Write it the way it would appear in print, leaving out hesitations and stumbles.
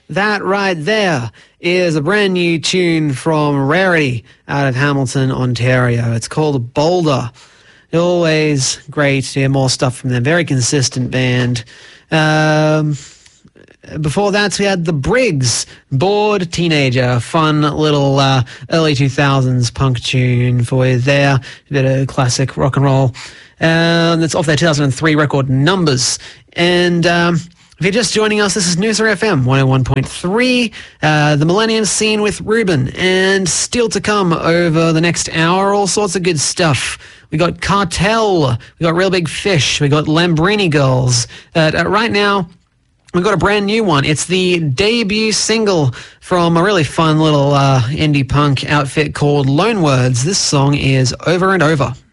That right there is a brand new tune from Rarity out of Hamilton, Ontario. It's called Boulder. Always great to hear more stuff from them. Very consistent band. Before that, we had the Briggs, Bored Teenager, fun little early 2000s punk tune for you there. A bit of classic rock and roll. That's off their 2003 record Numbers. And if you're just joining us, this is Noosa FM 101.3, the Millennium Scene with Ruben. And still to come over the next hour, all sorts of good stuff. We got Cartel, we got Real Big Fish, we got Lambrini Girls. Right now, we've got a brand new one. It's the debut single from a really fun little indie punk outfit called Loanwords. This song is Over and Over.